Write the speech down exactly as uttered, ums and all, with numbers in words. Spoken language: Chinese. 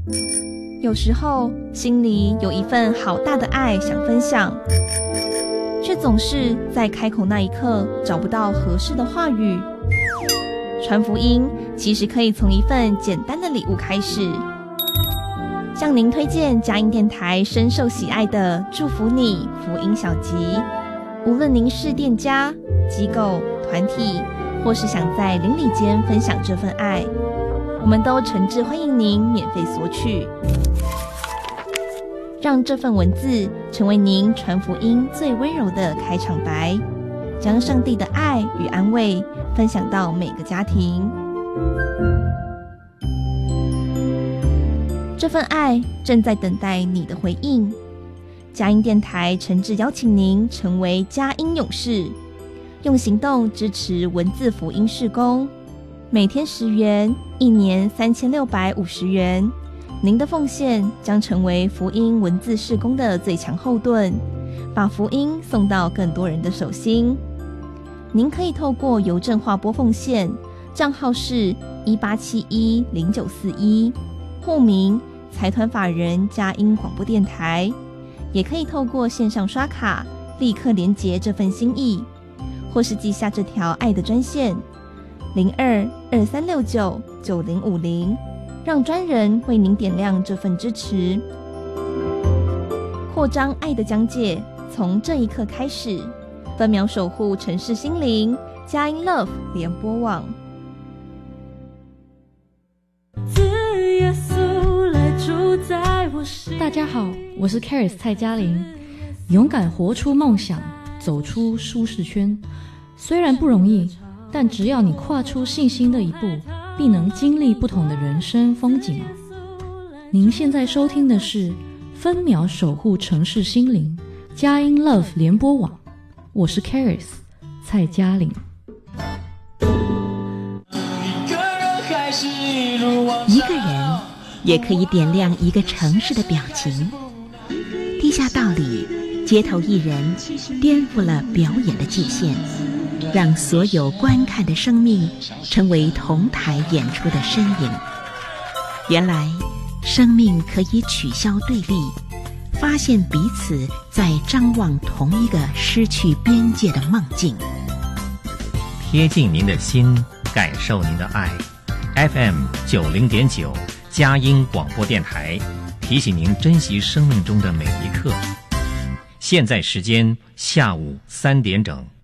有时候心里有一份好大的爱想分享，却总是在开口那一刻找不到合适的话语。传福音其实可以从一份简单的礼物开始。向您推荐佳音电台深受喜爱的祝福你福音小集，无论您是店家、机构、团体，或是想在邻里间分享这份爱，我们都诚挚欢迎您免费索取。让这份文字成为您传福音最温柔的开场白，将上帝的爱与安慰分享到每个家庭。这份爱正在等待你的回应。佳音电台诚挚邀请您成为佳音勇士，用行动支持文字福音事工，每天十元，一年三千六百五十元。您的奉献将成为福音文字事工的最强后盾，把福音送到更多人的手心。您可以透过邮政划拨奉献，账号是一八七一零九四一，户名财团法人佳音广播电台，也可以透过线上刷卡立刻连结这份心意，或是记下这条爱的专线零二二三六九九零五零，让专人为您点亮这份支持。扩张爱的疆界，从这一刻开始，分秒守护城市心灵，佳音 Love 联播网。 大家好，我是 Caris 蔡嘉玲。勇敢活出梦想，走出舒适圈，虽然不容易，但只要你跨出信心的一步，必能经历不同的人生风景。您现在收听的是分秒守护城市心灵佳音 Love 联播网，我是 Caris 蔡嘉玲。 一个人也可以点亮一个城市的表情。地下道里，街头艺人颠覆了表演的界限，让所有观看的生命成为同台演出的身影。原来生命可以取消对立，发现彼此在张望同一个失去边界的梦境。 贴近您的心，感受您的爱。 F M 九零点九佳音广播电台提醒您珍惜生命中的每一刻。现在时间下午三点整。